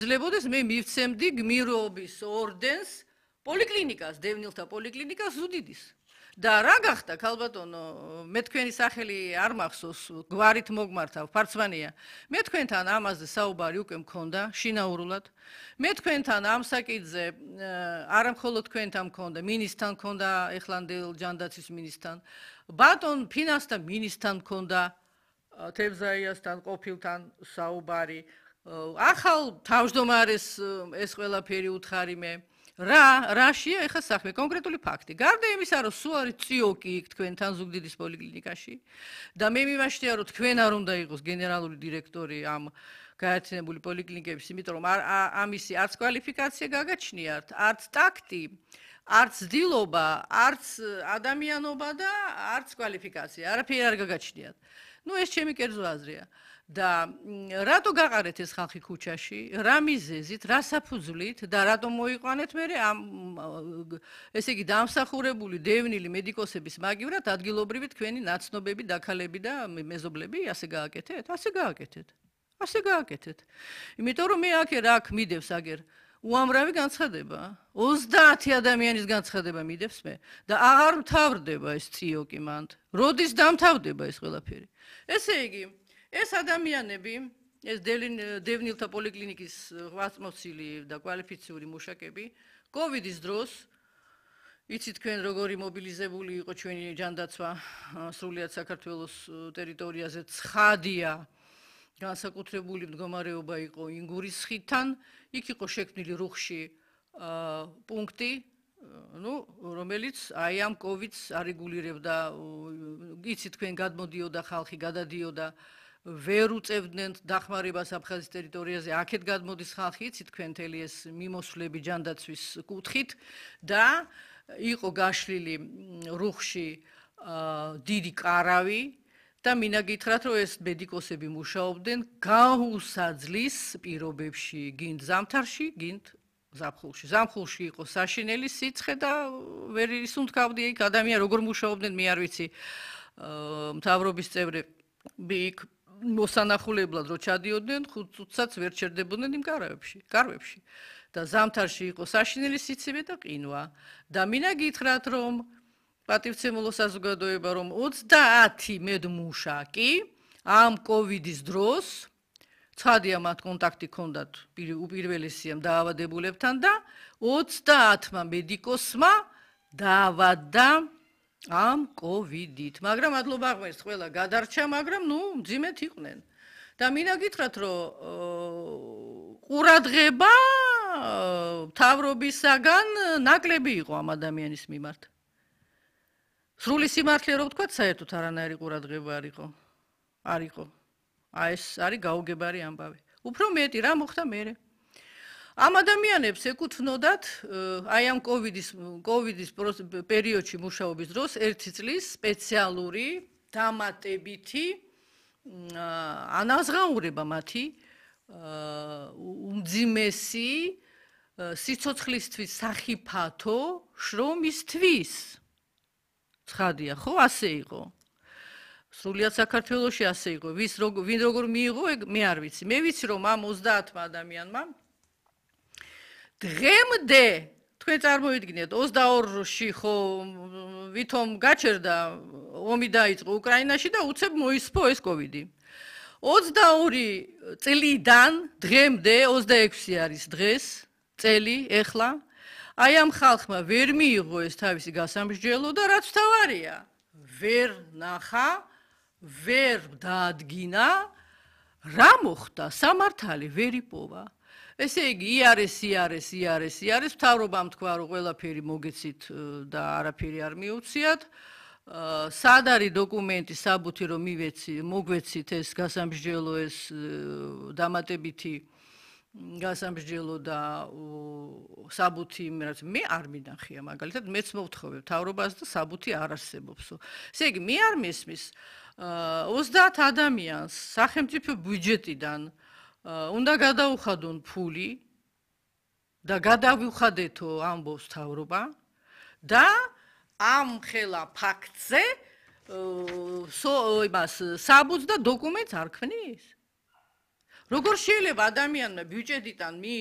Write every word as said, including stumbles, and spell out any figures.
ძლებოდეს მე მივცემდი გმირობის ორდენს პოლიკლინიკას, დევნილთა პოლიკლინიკას ზუგდიდის. და რა გახდა ქალბატონო, მე თქვენი სახელი არ მახსოვს, გვარით მოგმართავ, ფარცმანია. მე თქვენთან ამაზე საუბარი უკვე მქონდა, შინაურულად. მე თქვენთან ამ საკითხზე არა მხოლოდ თქვენთან მქონდა, მინისთან მქონდა, ეხლანდელ ჯანდაცვის მინისთან. ბატონ ფინანსთა მინისთან მქონდა, თევზაიასთან, ყოფილთან საუბარი. ახალ თავმჯდომარეს ეს ყველაფერი უთხარი მე. რა, რაშია ეხა საქმე, კონკრეტული ფაქტი. გარდა იმისა, რომ სულ არის წიოკი იქ თქვენთან ზუგდიდის პოლიკლინიკაში და მე მიმაჩნია, რომ თქვენ არ უნდა იყოს გენერალური დირექტორი ამ გაერთიანებული პოლიკლინიკების, იმიტომ რომ ამისი არც კვალიფიკაცია გაგაჩნიათ, არც ტაქტი, არც დილობა, არც ადამიანობა და არც კვალიფიკაცია, არაფერი არ გაგაჩნიათ. ნუ ეს ჩემი კერძო აზრია. და რატო გაყარეთ ეს ხალხი ქუჩაში, რა მიზეზით, რა საფუძვლით და რატომ მოიყვანეთ მე ამ ესე იგი დამსახურებული დევნილი მედიკოსების მაგივრად ადგილობრივი თქვენი ნაცნობები, დაქალები და მეზობლები ასე გააკეთეთ? ასე გააკეთეთ. ასე გააკეთეთ. იმიტომ რომ მე აქ რა მიდევს აგერ უამრავი განცხადება, ოცდაათი ადამიანის განცხადება მიდევს მე და აღარ მთავრდება ეს წიოკი მანდ. როდის დამთავრდება ეს ყველაფერი? ესე იგი ეს ადამიანები, ეს დევნილთა პოლიკლინიკის ღვაწლმოსილი და კვალიფიციური მუშაკები, კოვიდის დროს, იცით თქვენ როგორი მობილიზებული იყო ჩვენი ჯანდაცვა სრულიად საქართველოს ტერიტორიაზე, ცხადია, განსაკუთრებული მდგომარეობა იყო ინგურის ხიდთან, იქ იყო შექმნილი რუხში პუნქტი, ну, რომელიც აი ამ კოვიდს არეგულირებდა, იცით თქვენ გადმოდიოდა ხალხი, გადადიოდა ვერ უწევდნენ დახმარებას აფხაზის ტერიტორიაზე, აქეთ გადმოდის ხალხი, იცით თქვენ მთელი ეს მიმოსვლები ჯანდაცვის კუთხით და იყო გაშლილი რუხში დიდი კარავი და მინდა გითხრათ, რომ ეს მედიკოსები მუშაობდნენ გაუსაძლის პირობებში, გინდ ზამთარში, გინდ ზაფხულში. ზამხულში იყო საშინელი სიცხე და ვერ ისუნთქავდია იქ ადამიან როგორ მუშაობდნენ, მე არ ვიცი. მთავრობის წევრები იქ მოსანახულებლად რო ჩადიოდნენ, ხუთ წუთსაც ვერ ჩერდებოდნენ იმ კარავებში, კარვებში. და ზამთარში იყო საშინელი სიცივე და ყინვა. და მინდა გითხრათ, რომ პატივცემულო საზოგადოება, რომ ოცდაათი მედმუშაკი ამ კოვიდის დროს ცხადია მათ კონტაქტი ჰქონდათ უპირველესია დაავადებულებთან და ოცდაათმა მედიკოსმა დაავადდა ამ კოვიდით. მაგრამ მადლობა ღმერთს ყველა გადარჩა, მაგრამ ნუ მძიმედ იყვნენ. და მინდა გითხრათ, რომ ყურადღება მთავრობისაგან ნაკლები იყო ამ ადამიანის მიმართ. სრული სიმართლე რო ვთქვათ, საერთოდ არანაირი ყურადღება არ იყო. არ იყო. აი ეს არის გაუგებარი ამბავი. უფრო მეტი რა მოხდა მერე. ამ ადამიანებს ეკუთვნოდათ აი ამ კოვიდის კოვიდის პერიოდში მუშაობის დროს ერთი წლის სპეციალური დამატებითი ანაზღაურება მათი უმძიმესი სიცოცხლისთვის სახიფათო შრომისთვის. ცხადია, ხო, ასე იყო. სრულიად საქართველოში ასე იყო. ვის ვინ როგორ მიიღო, მე არ ვიცი. მე ვიცი, რომ ამ ოცდაათმა ადამიანმა დღემდე, თქვენ წარმოიდგინეთ, ოცდაორში ხო ვითომ გაჩერდა, ომი დაიწყო უკრაინაში და უცებ მოისპო ეს კოვიდი. ოცდაორი წლიდან დღემდე ოცდაექვსი არის დღეს, წელი, ეხლა. აი ამ ხალხმა ვერ მიიღო ეს თავისი გასამსჯელო და რაც თავარია, ვერ ნახა, ვერ დაადგინა, რა მოხდა, სამართალი ვერ იპოვა. ესე იგი, იარეს, იარეს, იარეს, იარეს, მთავრობამ თქვა, რომ ყველაფერი მოგეცით და არაფერი არ მიუციათ. სად არის დოკუმენტი, საბუთი, რომ მივეცი, მოგვეცით ეს გასამსჯელო, ეს დამატებითი გასამსჯელო და საბუთი, მე არ მინახია მაგალითად, მეც მოვთხოვებ მთავრობას და საბუთი არ არსებობსო. ესე იგი, მე არ მესმის ოცდაათ ადამიანს სახელმწიფო ბიუჯეტიდან უნდა გადაუხადონ ფული და გადავიხადეთო ამბობს მთავრობა და ამ ხელა ფაქტზე იმას საბუთს და დოკუმენტს არ ქმნის? როგორ შეიძლება ადამიანმა ბიუჯეტიდან